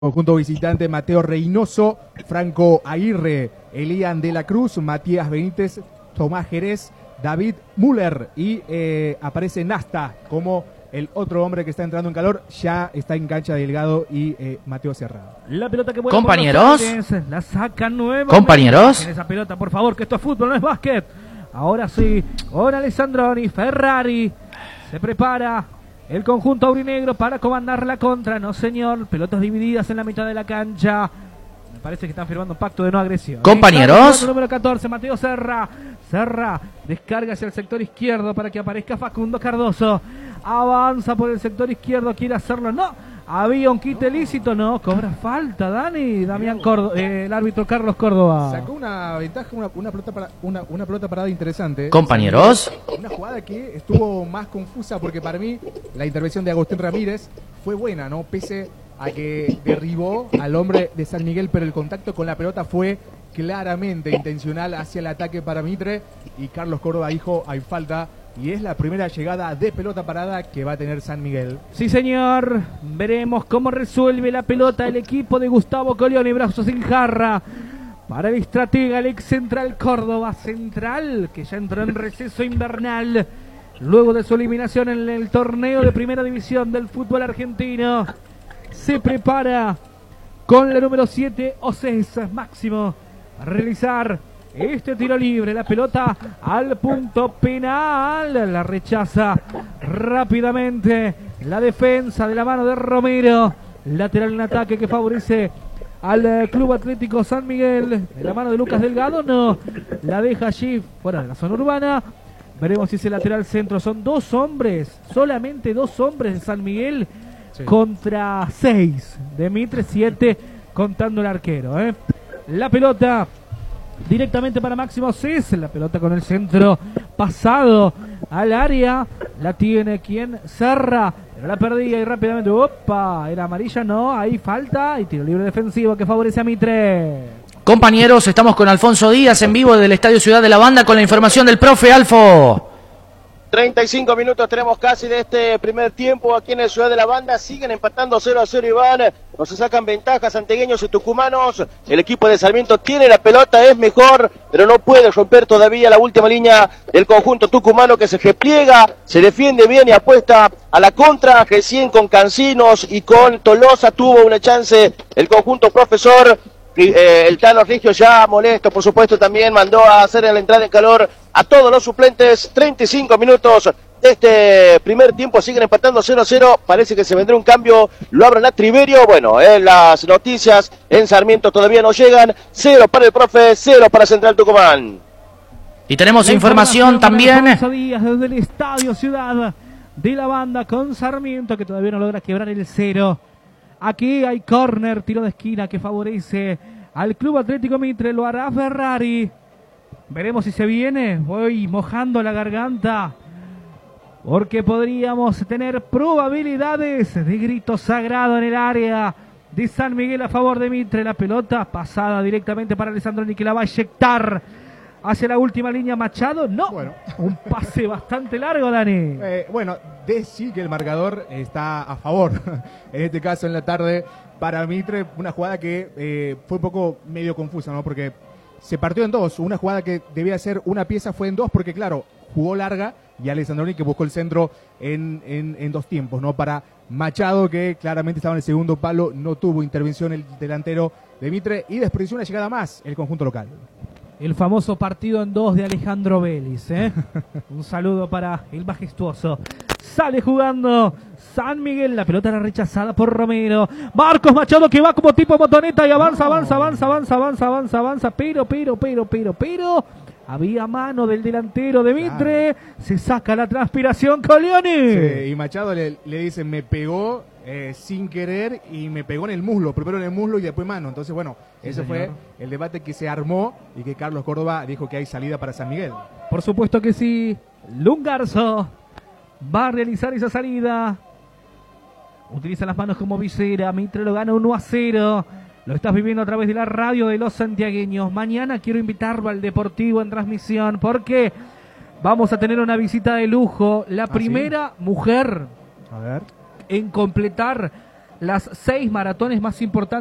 Conjunto visitante: Mateo Reynoso, Franco Aguirre, Elian de la Cruz, Matías Benítez, Tomás Jerez, David Müller y aparece Nasta como el otro hombre que está entrando en calor. Ya está en cancha Delgado y Mateo Serrano. La pelota que vuela. Compañeros, la sacan nueva. compañeros, En esa pelota, por favor, que esto es fútbol, no es básquet. Ahora sí, ahora Alessandroni, Ferrari se prepara. El conjunto aurinegro para comandar la contra. No, señor. Pelotas divididas en la mitad de la cancha. Me parece que están firmando un pacto de no agresión. compañeros. Número 14, Mateo Serra. Serra descarga hacia el sector izquierdo para que aparezca Facundo Cardoso. Avanza por el sector izquierdo. Quiere hacerlo. No. Había un quite ilícito. No. Cobra falta, Dani. Damián Córdoba. El árbitro Carlos Córdoba. Sacó una ventaja, una pelota parada interesante. Compañeros. Una jugada que estuvo más confusa porque para mí la intervención de Agustín Ramírez fue buena, ¿no? Pese a que derribó al hombre de San Miguel, pero el contacto con la pelota fue claramente intencional hacia el ataque para Mitre, y Carlos Córdoba dijo: hay falta, y es la primera llegada de pelota parada que va a tener San Miguel. Sí, señor. Veremos cómo resuelve la pelota el equipo de Gustavo Colioni. Brazos sin jarra para el estratega, el ex central Córdoba. Central que ya entró en receso invernal luego de su eliminación en el torneo de primera división del fútbol argentino. Se prepara con la número 7 Océs Máximo a realizar este tiro libre. La pelota al punto penal. La rechaza rápidamente la defensa de la mano de Romero. Lateral en ataque que favorece al Club Atlético San Miguel. De la mano de Lucas Delgado. No, la deja allí fuera de la zona urbana. Veremos si ese lateral centro. Son dos hombres, solamente dos hombres de San Miguel, sí, contra 6 de Mitre, 7 contando el arquero, La pelota directamente para Máximo Cés. La pelota con el centro pasado al área. La tiene quien, Serra, pero la perdía y rápidamente, opa, era amarilla, no, ahí falta y tiro libre defensivo que favorece a Mitre. Compañeros, estamos con Alfonso Díaz en vivo del Estadio Ciudad de la Banda con la información del profe Alfo. 35 minutos tenemos casi de este primer tiempo aquí en el Ciudad de la Banda. Siguen empatando 0-0, Iván. No se sacan ventajas santiagueños y tucumanos. El equipo de Sarmiento tiene la pelota, es mejor, pero no puede romper todavía la última línea del conjunto tucumano, que se repliega, se defiende bien y apuesta a la contra. Recién con Cancinos y con Tolosa tuvo una chance el conjunto profesor. El Tano Rigio, ya molesto, por supuesto, también mandó a hacer en la entrada en calor a todos los suplentes. 35 minutos de este primer tiempo, siguen empatando 0-0. Parece que se vendrá un cambio, lo abran a Triverio. Bueno, las noticias en Sarmiento todavía no llegan. 0 para el profe, 0 para Central Tucumán. Y tenemos información también desde el Estadio Ciudad de la Banda con Sarmiento, que todavía no logra quebrar el 0. Aquí hay córner, tiro de esquina que favorece al Club Atlético Mitre. Lo hará Ferrari. Veremos si se viene. Voy mojando la garganta porque podríamos tener probabilidades de grito sagrado en el área de San Miguel a favor de Mitre. La pelota pasada directamente para Alessandroni, que la va a eyectar hacia la última línea. Machado, no. Bueno. Un pase bastante largo, Dani. Bueno, sí que el marcador está a favor. En este caso, en la tarde, para Mitre, una jugada que fue un poco medio confusa, ¿no? Porque se partió en dos. Una jugada que debía ser una pieza fue en dos, porque claro, jugó larga, y Alessandroni que buscó el centro en dos tiempos, ¿no? Para Machado, que claramente estaba en el segundo palo, no tuvo intervención el delantero de Mitre, y desperdició una llegada más el conjunto local. El famoso partido en dos de Alejandro Vélez, Un saludo para el majestuoso. Sale jugando San Miguel. La pelota era rechazada por Romero. Marcos Machado, que va como tipo motoneta y avanza. Pero. Había mano del delantero de Mitre. Claro. Se saca la transpiración Colioni. Sí, y Machado le dice: me pegó sin querer y me pegó en el muslo. Primero en el muslo y después mano. Entonces, bueno, sí, ese fue el debate que se armó y que Carlos Córdoba dijo que hay salida para San Miguel. Por supuesto que sí. Lungarzo va a realizar esa salida. Utiliza las manos como visera. Mitre lo gana 1-0. Lo estás viviendo a través de la radio de los santiagueños. Mañana quiero invitarlo al Deportivo en transmisión, porque vamos a tener una visita de lujo. La primera mujer en completar las 6 maratones más importantes